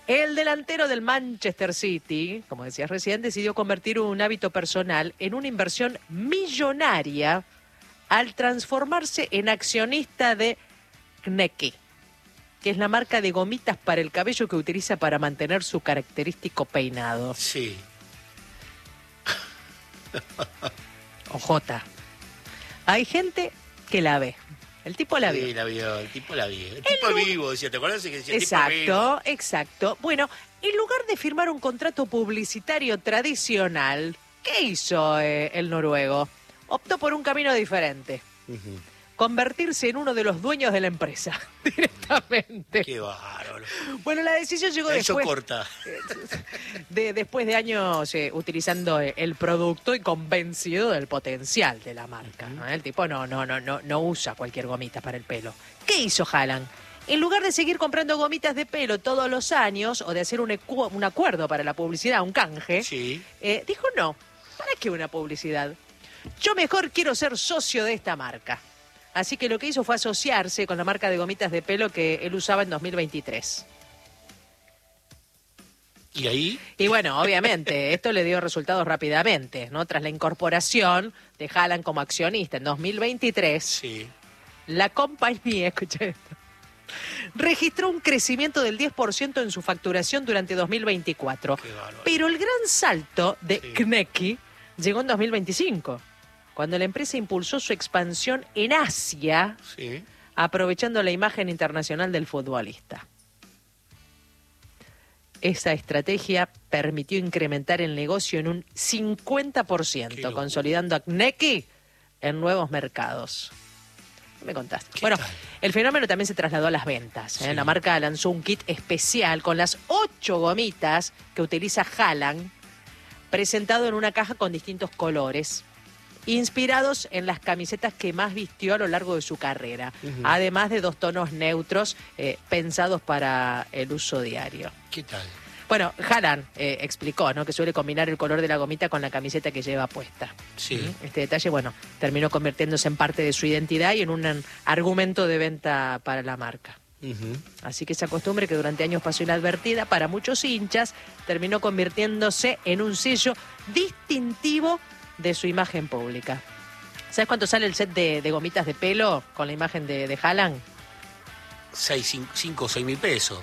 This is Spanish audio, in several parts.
El delantero del Manchester City, como decías recién, decidió convertir un hábito personal en una inversión millonaria al transformarse en accionista de Kneki, que es la marca de gomitas para el cabello que utiliza para mantener su característico peinado. Sí. Ojota. Hay gente que la ve. El tipo la vio. Sí, la vio, el tipo la vio. El tipo vivo, decía, ¿te acuerdas que decía Exacto, exacto. Bueno, en lugar de firmar un contrato publicitario tradicional, ¿qué hizo el noruego? Optó por un camino diferente. Uh-huh. Convertirse en uno de los dueños de la empresa, directamente. Qué bárbaro. Bueno, la decisión llegó Eso después... corta. después de años utilizando el producto y convencido del potencial de la marca, ¿no? El tipo no usa cualquier gomita para el pelo. ¿Qué hizo Haaland? En lugar de seguir comprando gomitas de pelo todos los años o de hacer un acuerdo para la publicidad, un canje, Sí. Dijo no, ¿para qué una publicidad? Yo mejor quiero ser socio de esta marca. Así que lo que hizo fue asociarse con la marca de gomitas de pelo que él usaba en 2023. ¿Y ahí? Y bueno, obviamente, esto le dio resultados rápidamente, ¿no? Tras la incorporación de Haaland como accionista en 2023, Sí. la compañía, escucha esto, registró un crecimiento del 10% en su facturación durante 2024. Qué bárbaro. Pero el gran salto de Sí. Kneki llegó en 2025, cuando la empresa impulsó su expansión en Asia, Sí. aprovechando la imagen internacional del futbolista. Esa estrategia permitió incrementar el negocio en un 50%, consolidando a Kneki en nuevos mercados. ¿Qué me contaste? Bueno, tal? el fenómeno también se trasladó a las ventas. Sí. La marca lanzó un kit especial con las 8 gomitas que utiliza Haaland, presentado en una caja con distintos colores, inspirados en las camisetas que más vistió a lo largo de su carrera, además de 2 tonos neutros pensados para el uso diario. ¿Qué tal? Bueno, Haaland explicó, ¿no?, que suele combinar el color de la gomita con la camiseta que lleva puesta. Sí. Este detalle, bueno, terminó convirtiéndose en parte de su identidad y en un argumento de venta para la marca. Uh-huh. Así que esa costumbre que durante años pasó inadvertida para muchos hinchas, terminó convirtiéndose en un sello distintivo de su imagen pública. ¿Sabes cuánto sale el set de gomitas de pelo con la imagen de Haaland? 5 o 6 mil pesos.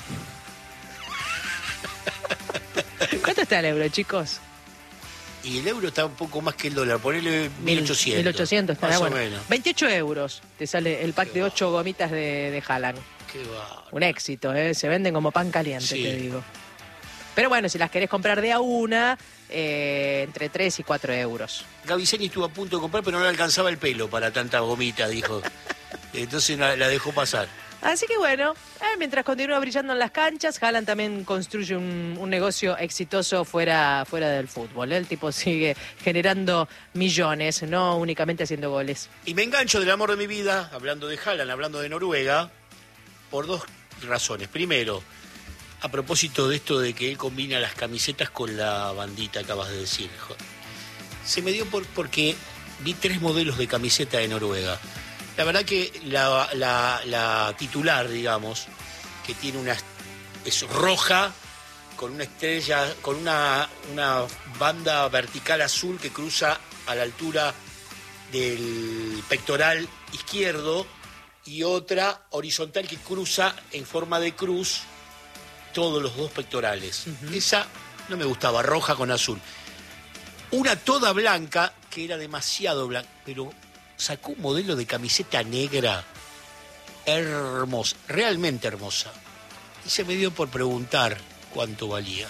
¿Cuánto está el euro, chicos? Y el euro está un poco más que el dólar. Ponele 1.800. 1.800 estará, más bueno. o menos. 28 euros te sale el pack de 8 gomitas de Haaland. Qué bárbaro. Un éxito, ¿eh? Se venden como pan caliente, Sí. te digo. Pero bueno, si las querés comprar de a una, entre 3 y 4 euros. Gaviceni estuvo a punto de comprar, pero no le alcanzaba el pelo para tanta gomita, dijo. Entonces la dejó pasar. Así que bueno, mientras continúa brillando en las canchas, Haaland también construye un negocio exitoso fuera del fútbol. El tipo sigue generando millones, no únicamente haciendo goles. Y me engancho del amor de mi vida, hablando de Haaland, hablando de Noruega, por 2 razones. Primero, a propósito de esto de que él combina las camisetas con la bandita, acabas de decir. Se me dio porque vi 3 modelos de camiseta de Noruega. La verdad que la titular, digamos, que tiene es roja, con una estrella, con una banda vertical azul que cruza a la altura del pectoral izquierdo, y otra horizontal que cruza en forma de cruz todos los 2 pectorales. Uh-huh. Esa no me gustaba, roja con azul. Una toda blanca, que era demasiado blanca, pero sacó un modelo de camiseta negra hermosa, realmente hermosa. Y se me dio por preguntar cuánto valía.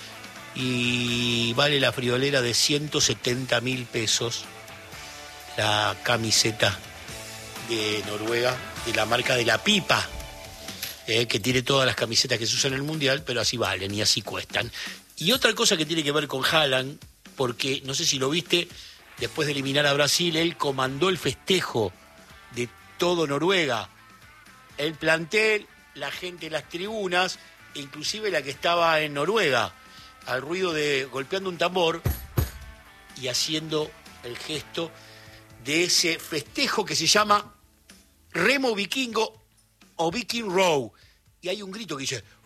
Y vale la friolera de 170.000 pesos la camiseta de Noruega, de la marca de La Pipa, que tiene todas las camisetas que se usan en el Mundial, pero así valen y así cuestan. Y otra cosa que tiene que ver con Haaland, porque no sé si lo viste, después de eliminar a Brasil, él comandó el festejo de todo Noruega. El plantel, la gente en las tribunas, inclusive la que estaba en Noruega, al ruido de golpeando un tambor y haciendo el gesto de ese festejo que se llama Remo Vikingo o Viking Row. Y hay un grito que dice